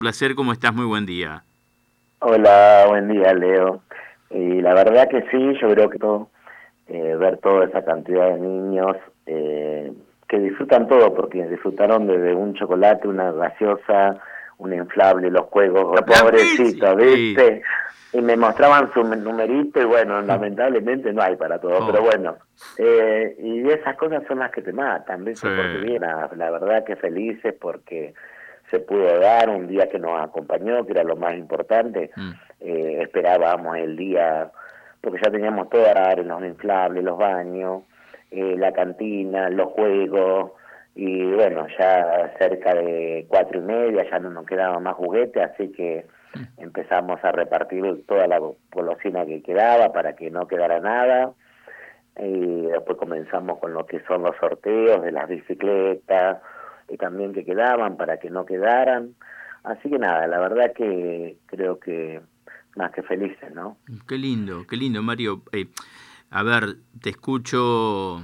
Placer, ¿cómo estás? Muy buen día. Hola, buen día, Leo. Y la verdad que sí, yo creo que ver toda esa cantidad de niños que disfrutan todo, porque disfrutaron desde un chocolate, una gaseosa, un inflable, los juegos, La Pepsi. pobrecito, ¿viste? Y me mostraban su numerito y bueno, lamentablemente no hay para todo, pero Oh, bueno. Y esas cosas son las que te matan, sí. ¿viste? Porque bien, la verdad que felices porque se pudo dar un día que nos acompañó, que era lo más importante. Mm. Esperábamos el día, porque ya teníamos todo a dar, los inflables, los baños, la cantina, los juegos, y bueno, ya cerca de 4:30 ya no nos quedaba más juguete, así que empezamos a repartir toda la golosina que quedaba para que no quedara nada. Y después comenzamos con lo que son los sorteos de las bicicletas y también que quedaban para que no quedaran. Así que nada, la verdad que creo que más que felices, ¿no? Qué lindo, Mario. A ver, te escucho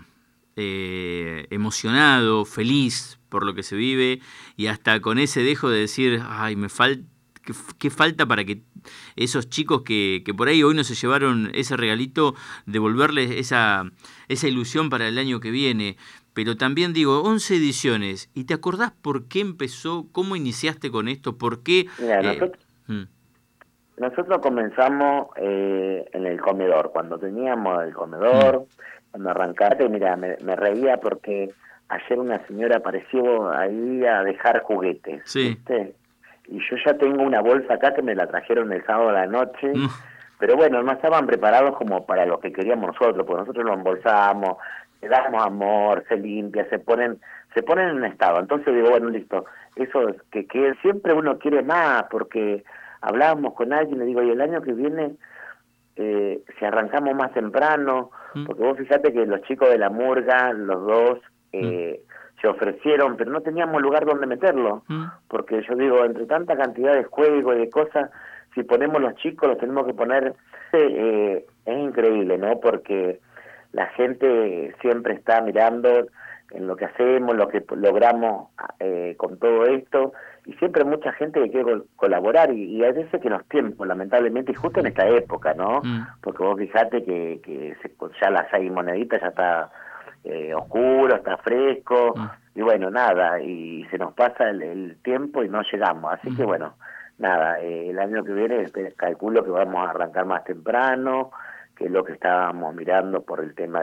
emocionado, feliz por lo que se vive y hasta con ese dejo de decir, ay, me falta, qué falta para que esos chicos que por ahí hoy no se llevaron ese regalito, devolverles esa ilusión para el año que viene. Pero también digo, 11 ediciones, ¿y te acordás por qué empezó, cómo iniciaste con esto, por qué? Mira, Eh, nosotros, mm, nosotros comenzamos en el comedor, cuando teníamos el mm, comedor, cuando arrancaste, mira, me reía porque ayer una señora apareció ahí a dejar juguetes, sí. ¿viste? Y yo ya tengo una bolsa acá que me la trajeron el sábado a la noche. Mm, Pero bueno, no estaban preparados como para lo que queríamos nosotros, porque nosotros lo embolsamos, le damos amor, se limpia, se ponen en un estado. Entonces digo, bueno, listo, eso es que siempre uno quiere más, porque hablábamos con alguien y le digo, y el año que viene, si arrancamos más temprano, mm, porque vos fíjate que los chicos de la murga, los dos, mm, se ofrecieron, pero no teníamos lugar donde meterlo, mm. porque yo digo, entre tanta cantidad de juegos y de cosas, si ponemos los chicos, los tenemos que poner, es increíble, ¿no? Porque la gente siempre está mirando en lo que hacemos, lo que logramos con todo esto, y siempre hay mucha gente que quiere colaborar, y hay veces que los tiempos, lamentablemente, y justo en esta época, ¿no? Mm, Porque vos fijate que ya las 6 moneditas ya está oscuro, está fresco, mm, y bueno, nada, y se nos pasa el tiempo y no llegamos, así que mm. bueno, nada, el año que viene calculo que vamos a arrancar más temprano, que es lo que estábamos mirando por el tema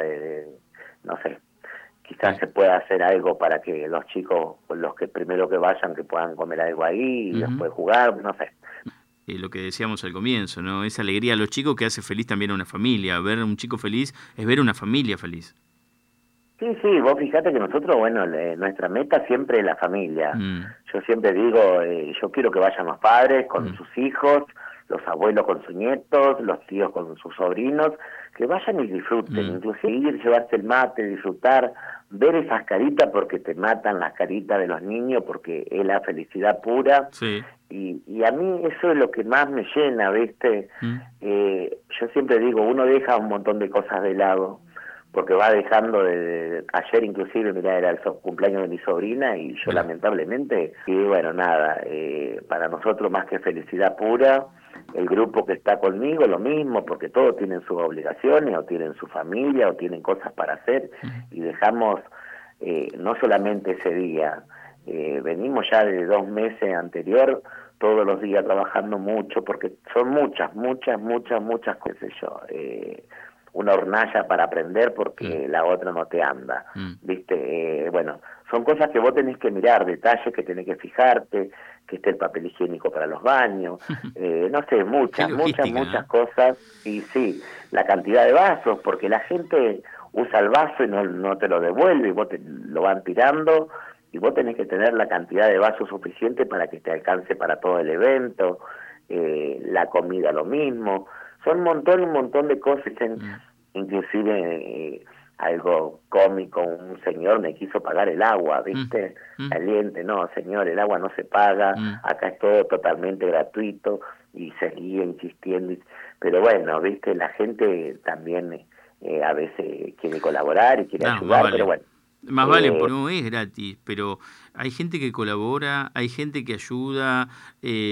no sé, quizás Sí. se pueda hacer algo para que los chicos, los que primero que vayan, que puedan comer algo ahí y Ujú. después jugar, no sé. Lo que decíamos al comienzo, ¿no? Esa alegría a los chicos que hace feliz también a una familia. Ver a un chico feliz es ver una familia feliz. Sí, sí, vos fíjate que nosotros, bueno, nuestra meta siempre es la familia. Mm, Yo siempre digo, yo quiero que vayan los padres con mm, sus hijos, los abuelos con sus nietos, los tíos con sus sobrinos, que vayan y disfruten, mm. inclusive ir, llevarse el mate, disfrutar, ver esas caritas porque te matan las caritas de los niños, porque es la felicidad pura. Sí. Y a mí eso es lo que más me llena, ¿viste? Mm, Yo siempre digo, uno deja un montón de cosas de lado, porque va dejando ayer inclusive, mira, era el cumpleaños de mi sobrina y yo mirá. lamentablemente, y bueno, nada, para nosotros más que felicidad pura, el grupo que está conmigo lo mismo, porque todos tienen sus obligaciones, o tienen su familia, o tienen cosas para hacer, Mm, y dejamos no solamente ese día, venimos ya de 2 meses anterior, todos los días trabajando mucho, porque son muchas cosas, yo, una hornalla para aprender mm, porque la otra no te anda, mm. ¿viste? Bueno, son cosas que vos tenés que mirar, detalles que tenés que fijarte, que esté el papel higiénico para los baños, no sé, Qué logística, muchas ¿no? cosas, y sí, la cantidad de vasos, porque la gente usa el vaso y no te lo devuelve, y vos lo van tirando, y vos tenés que tener la cantidad de vasos suficiente para que te alcance para todo el evento, la comida lo mismo, son un montón de cosas, Mm, inclusive algo cómico, un señor me quiso pagar el agua, mm, ¿viste? mm, Caliente, no, señor, el agua no se paga, mm. acá es todo totalmente gratuito, y seguía insistiendo, pero bueno, ¿viste? La gente también a veces quiere colaborar y quiere No, más ayudar, pero vale. bueno, Más vale, eh, porque no es gratis, pero hay gente que colabora, hay gente que ayuda.